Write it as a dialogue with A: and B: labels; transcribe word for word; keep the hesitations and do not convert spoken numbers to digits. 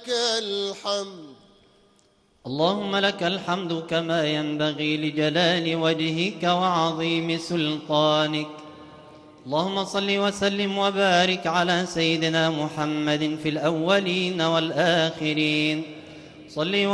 A: لك الحمد.
B: اللهم لك الحمد كما ينبغي لجلال وجهك وعظيم سلطانك. اللهم صل وسلم وبارك على سيدنا محمد في الأولين والآخرين. صل